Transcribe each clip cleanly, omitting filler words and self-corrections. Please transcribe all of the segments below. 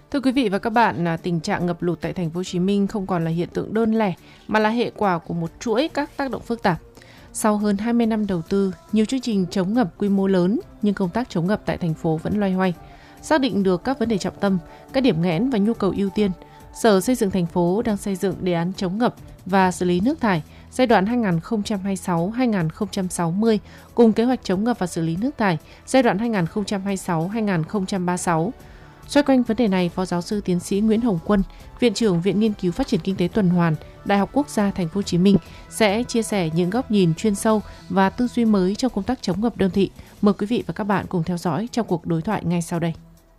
Thưa quý vị và các bạn, tình trạng ngập lụt tại thành phố Hồ Chí Minh không còn là hiện tượng đơn lẻ mà là hệ quả của một chuỗi các tác động phức tạp. Sau hơn 20 năm đầu tư, nhiều chương trình chống ngập quy mô lớn nhưng công tác chống ngập tại thành phố vẫn loay hoay. Xác định được các vấn đề trọng tâm, các điểm nghẽn và nhu cầu ưu tiên, Sở Xây dựng thành phố đang xây dựng đề án chống ngập và xử lý nước thải giai đoạn 2026-2060 cùng kế hoạch chống ngập và xử lý nước thải giai đoạn 2026-2036. Xoay quanh vấn đề này, Phó Giáo sư Tiến sĩ Nguyễn Hồng Quân, Viện trưởng Viện Nghiên cứu Phát triển Kinh tế Tuần hoàn, Đại học Quốc gia Thành phố Hồ Chí Minh sẽ chia sẻ những góc nhìn chuyên sâu và tư duy mới trong công tác chống ngập đô thị. Mời quý vị và các bạn cùng theo dõi trong cuộc đối thoại ngay sau đây.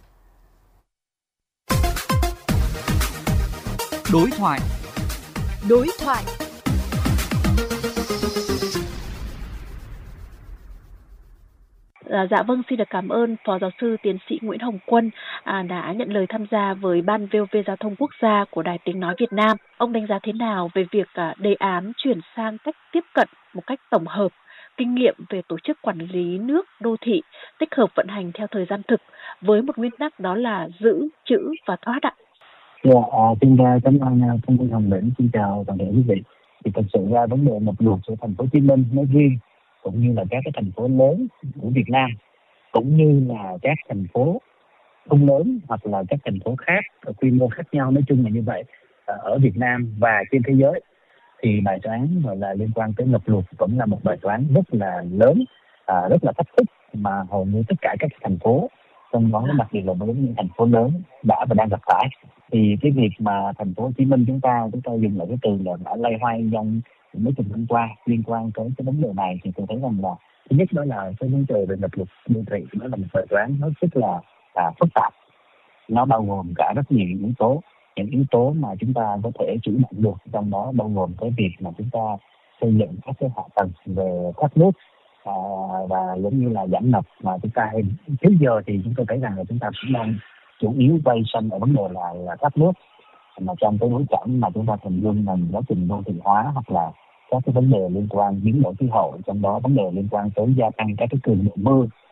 Đối thoại. Dạ vâng, xin được cảm ơn Phó Giáo sư Tiến sĩ Nguyễn Hồng Quân đã nhận lời tham gia với Ban VOV Giao thông Quốc gia của Đài Tiếng Nói Việt Nam. Ông đánh giá thế nào về việc đề án chuyển sang cách tiếp cận một cách tổng hợp, kinh nghiệm về tổ chức quản lý nước đô thị, tích hợp vận hành theo thời gian thực với một nguyên tắc đó là giữ, trữ và thoát ạ? Xin cảm ơn thông tin Hồng Lĩnh, xin chào toàn thể quý vị. Thì thực sự ra vấn đề ngập lụt của thành phố Hồ Chí Minh nói riêng cũng như là các cái thành phố lớn của Việt Nam cũng như là các thành phố không lớn hoặc là các thành phố khác ở quy mô khác nhau, nói chung là như vậy, ở Việt Nam và trên thế giới thì bài toán gọi là liên quan tới ngập lụt vẫn là một bài toán rất là lớn, rất là thách thức mà hầu như tất cả các thành phố, trong đó đặc biệt là với những thành phố lớn đã và đang gặp phải. Thì cái việc mà thành phố Hồ Chí Minh chúng ta dùng lại cái từ là đã loay hoay trong mấy chục năm qua liên quan tới cái vấn đề này, thì tôi thấy rằng là thứ nhất đó là cái vấn đề về ngập lụt đô thị, nó là một bài toán nó rất là phức tạp. Nó bao gồm cả rất nhiều yếu tố, những yếu tố mà chúng ta có thể chủ động được, trong đó bao gồm cái việc mà chúng ta xây dựng các cái hạ tầng về thoát nước và giống như là giảm ngập. Mà chúng ta trước giờ thì chúng tôi thấy rằng là chúng ta cũng đang chủ yếu quay xung ở vấn đề là thoát nước, mà trong cái bối cảnh mà chúng ta hình dung là quá trình đô thị hóa hoặc là các cái vấn đề liên quan biến đổi khí hậu, trong đó vấn đề liên quan tới gia tăng các cái cường độ mưa